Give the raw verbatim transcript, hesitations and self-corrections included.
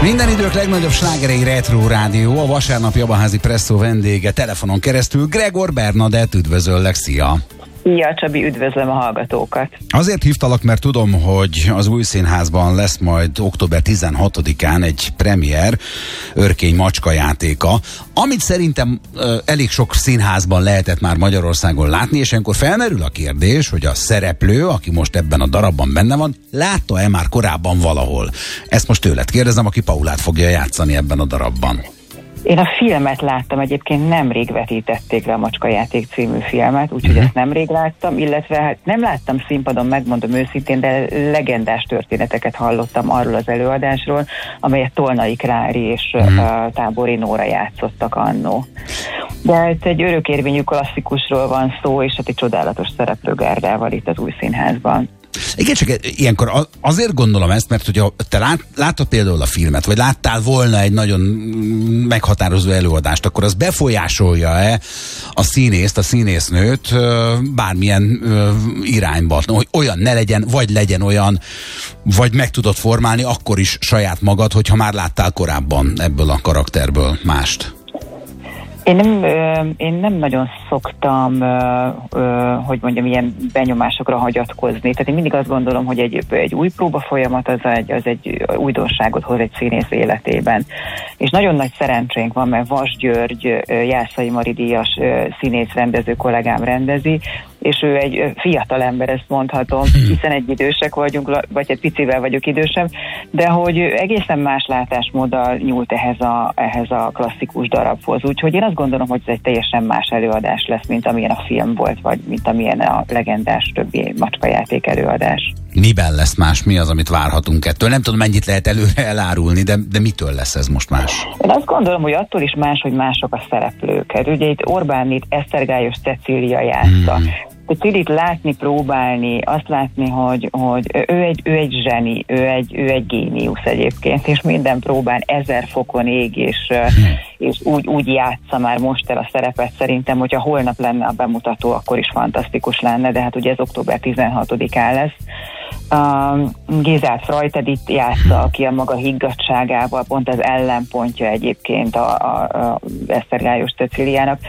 Minden idők legnagyobb slágerei Retro Rádió, a vasárnapi Abaházi Presszó vendége telefonon keresztül Gregor Bernadett, üdvözöllek, szia! Szia Csabi, üdvözlöm a hallgatókat! Azért hívtalak, mert tudom, hogy az Új Színházban lesz majd október tizenhatodikán egy premier Örkény macska játéka, amit szerintem ö, elég sok színházban lehetett már Magyarországon látni, és ilyenkor felmerül a kérdés, hogy a szereplő, aki most ebben a darabban benne van, látta-e már korábban valahol? Ezt most tőled kérdezem, aki Paulát fogja játszani ebben a darabban. Én a filmet láttam, egyébként nemrég vetítették le a Macskajáték című filmet, úgyhogy uh-huh. ezt nemrég láttam, illetve hát nem láttam színpadon, megmondom őszintén, de legendás történeteket hallottam arról az előadásról, amelyet Tolnai Klári és uh-huh. uh, Tábori Nóra játszottak annó. De itt egy örökérvényű klasszikusról van szó, és hát egy csodálatos szereplő Gárdával itt az Új Színházban. Igen, csak ilyenkor azért gondolom ezt, mert hogyha te lát, láttad például a filmet, vagy láttál volna egy nagyon meghatározó előadást, akkor az befolyásolja-e a színészt, a színésznőt bármilyen irányba, hogy olyan ne legyen, vagy legyen olyan, vagy meg tudod formálni akkor is saját magad, hogyha már láttál korábban ebből a karakterből mást? Én nem, én nem nagyon szoktam, hogy mondjam, ilyen benyomásokra hagyatkozni. Tehát én mindig azt gondolom, hogy egy, egy új próba folyamat az egy, az egy újdonságot hoz egy színész életében. És nagyon nagy szerencsénk van, mert Vas György, Jászai Mari díjas színész rendező kollégám rendezi, és ő egy fiatal ember, ezt mondhatom, hiszen egy idősek vagyunk, vagy egy picivel vagyok idősebb, de hogy egészen más látásmóddal nyúlt ehhez a, ehhez a klasszikus darabhoz. Úgyhogy én azt gondolom, hogy ez egy teljesen más előadás lesz, mint amilyen a film volt, vagy mint amilyen a legendás többi macskajáték előadás. Miben lesz más? Mi az, amit várhatunk ettől? Nem tudom, mennyit lehet előre elárulni, de, de mitől lesz ez most más? Én azt gondolom, hogy attól is más, hogy mások a szereplők. Hát ugye itt Orbánit Esztergályos Cecília játsza. Hmm. Cilit látni, próbálni, azt látni, hogy, hogy ő, egy, ő egy zseni, ő egy, ő egy géniusz egyébként, és minden próbán ezer fokon ég, és, és úgy, úgy játsza már most el a szerepet. Szerintem, hogyha holnap lenne a bemutató, akkor is fantasztikus lenne, de hát ugye ez október tizenhatodikán lesz. Um, Gézát Frajted itt játsza, aki a maga higgadtságával pont az ellenpontja egyébként a, a, a Esztergályos Cecíliának,